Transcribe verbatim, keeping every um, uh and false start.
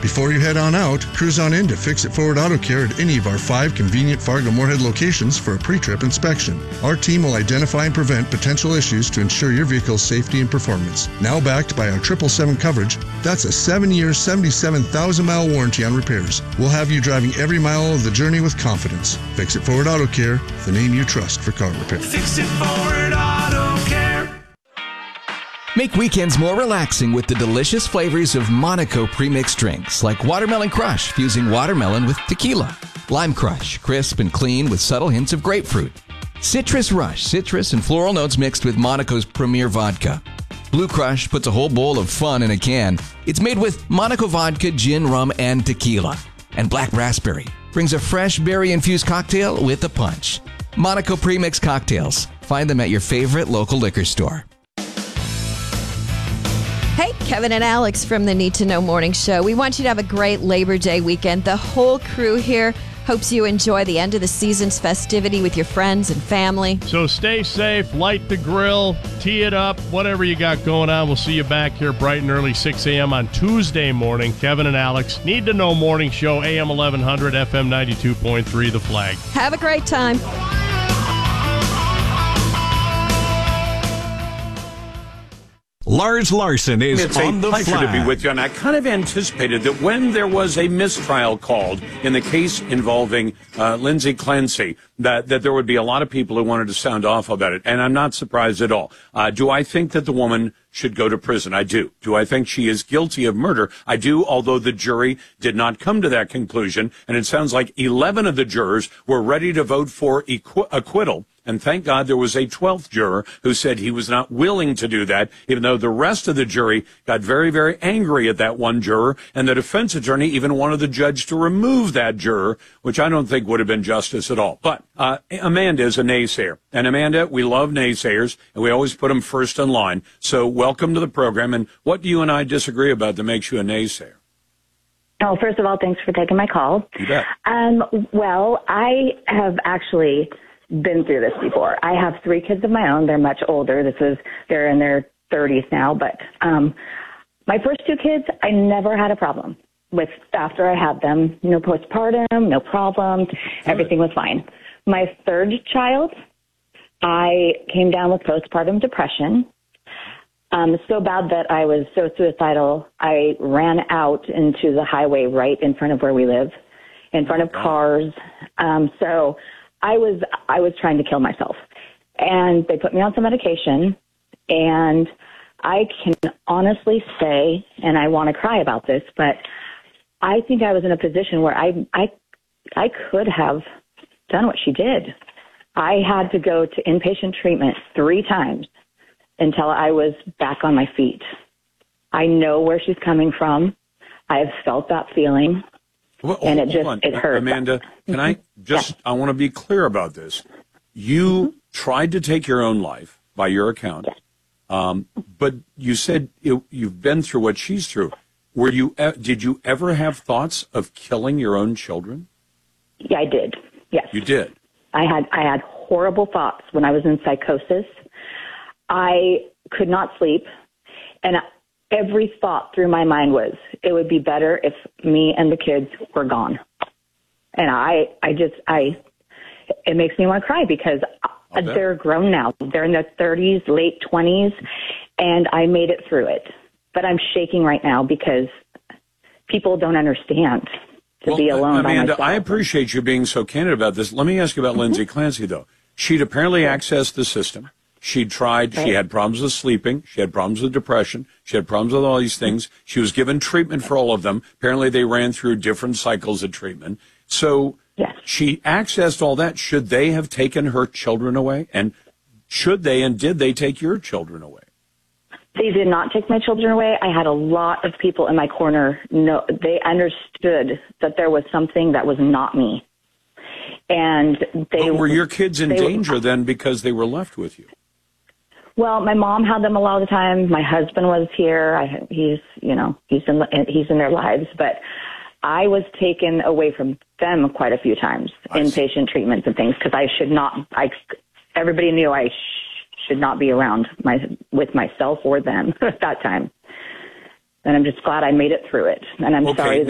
Before you head on out, cruise on in to Fix It Forward Auto Care at any of our five convenient Fargo-Moorhead locations for a pre-trip inspection. Our team will identify and prevent potential issues to ensure your vehicle's safety and performance. Now backed by our triple seven coverage, that's a seven-year, seventy-seven thousand mile warranty on repairs. We'll have you driving every mile of the journey with confidence. Fix It Forward Auto Care, the name you trust for car repair. Fix It Forward Auto Care. Make weekends more relaxing with the delicious flavors of Monaco premixed drinks like Watermelon Crush, fusing watermelon with tequila. Lime Crush, crisp and clean with subtle hints of grapefruit. Citrus Rush, citrus and floral notes mixed with Monaco's premier vodka. Blue Crush puts a whole bowl of fun in a can. It's made with Monaco vodka, gin, rum, and tequila. And Black Raspberry brings a fresh berry-infused cocktail with a punch. Monaco premixed cocktails. Find them at your favorite local liquor store. Hey, Kevin and Alex from the Need to Know Morning Show. We want you to have a great Labor Day weekend. The whole crew here hopes you enjoy the end of the season's festivity with your friends and family. So stay safe, light the grill, tee it up, whatever you got going on. We'll see you back here bright and early, six a.m. on Tuesday morning. Kevin and Alex, Need to Know Morning Show, A M eleven hundred, F M ninety-two point three, The Flag. Have a great time. Lars Larson is it's on a the pleasure flag. to be with you, and I kind of anticipated that when there was a mistrial called in the case involving uh, Lindsay Clancy, that, that there would be a lot of people who wanted to sound off about it, and I'm not surprised at all. Uh, do I think that the woman should go to prison? I do. Do I think she is guilty of murder? I do, although the jury did not come to that conclusion, and it sounds like eleven of the jurors were ready to vote for equ- acquittal. And thank God there was a twelfth juror who said he was not willing to do that, even though the rest of the jury got very, very angry at that one juror. And the defense attorney even wanted the judge to remove that juror, which I don't think would have been justice at all. But uh, Amanda is a naysayer. And Amanda, we love naysayers, and we always put them first in line. So welcome to the program. And what do you and I disagree about that makes you a naysayer? Oh, first of all, thanks for taking my call. You bet. Um, well, I have actually been through this before. I have three kids of my own. They're much older. This is, they're in their thirties now. But um, my first two kids, I never had a problem with after I had them. No postpartum, no problems. Everything was fine. My third child, I came down with postpartum depression. Um, so bad that I was so suicidal, I ran out into the highway right in front of where we live, in front of cars. Um, so I was I was trying to kill myself. And they put me on some medication, and I can honestly say, and I want to cry about this, but I think I was in a position where I I I could have done what she did. I had to go to inpatient treatment three times until I was back on my feet. I know where she's coming from. I've felt that feeling. Well, and it just, on. it hurts. Amanda, can I just, yeah. I want to be clear about this. You mm-hmm. tried to take your own life by your account, yes. um, but you said you, you've been through what she's through. Were you, did you ever have thoughts of killing your own children? Yeah, I did. Yes. You did? I had, I had horrible thoughts when I was in psychosis. I could not sleep, and every thought through my mind was, it would be better if me and the kids were gone. And I, I just, I, it makes me want to cry because they're grown now. They're in their thirties, late twenties, and I made it through it. But I'm shaking right now because people don't understand to well, be alone Amanda, by myself. I appreciate you being so candid about this. Let me ask you about mm-hmm. Lindsay Clancy, though. She'd apparently accessed the system. She tried, right. She had problems with sleeping. She had problems with depression. She had problems with all these things. She was given treatment for all of them. Apparently they ran through different cycles of treatment. So yes. She accessed all that. Should they have taken her children away? And should they and did they take your children away? They did not take my children away. I had a lot of people in my corner. No, they understood that there was something that was not me. And they but were your kids in danger were, then because they were left with you? Well, my mom had them a lot of the time. My husband was here. I, he's, you know, he's in he's in their lives. But I was taken away from them quite a few times, inpatient treatments and things, because I should not. I everybody knew I sh- should not be around my with myself or them at that time. And I'm just glad I made it through it. And I'm okay. sorry.